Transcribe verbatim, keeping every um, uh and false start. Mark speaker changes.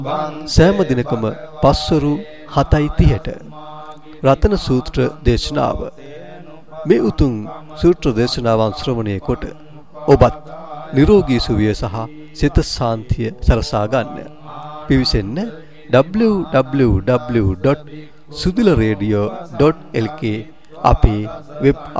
Speaker 1: සෑම දිනකම පස්වරු හතයි තිහට රතන සූත්‍ර දේශනාව. මේ උතුම් සූත්‍ර දේශනාවන් ශ්‍රවණය කොට ඔබත් නිරෝගී සුවය සහ සිත සාන්තිය සලසා ගන්න. පිවිසෙන්න w w w dot sudila radio dot l k අපේ වෙබ්